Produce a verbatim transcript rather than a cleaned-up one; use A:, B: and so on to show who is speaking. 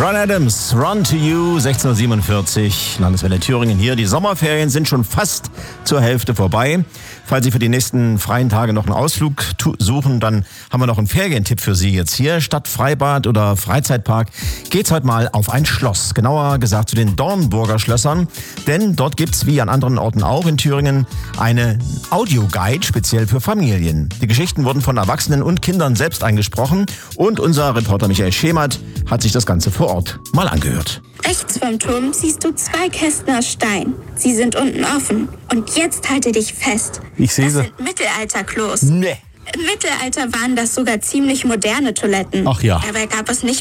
A: Bryan Adams, Run to You, sechzehn Uhr siebenundvierzig, Landeswelle Thüringen hier. Die Sommerferien sind schon fast zur Hälfte vorbei. Falls Sie für die nächsten freien Tage noch einen Ausflug tu- suchen, dann haben wir noch einen Ferientipp für Sie jetzt hier. Statt Freibad oder Freizeitpark geht's heute mal auf ein Schloss. Genauer gesagt zu den Dornburger Schlössern. Denn dort gibt's wie an anderen Orten auch in Thüringen eine Audioguide speziell für Familien. Die Geschichten wurden von Erwachsenen und Kindern selbst eingesprochen. Und unser Reporter Michael Schemert hat sich das Ganze vor Ort mal angehört.
B: Rechts vom Turm siehst du zwei Kästen aus Stein. Sie sind unten offen. Und jetzt halte dich fest.
A: Ich sehe
B: Das
A: sie.
B: sind Mittelalterklos.
A: Nee.
B: Im Mittelalter waren das sogar ziemlich moderne Toiletten.
A: Ach ja.
B: Dabei gab es nicht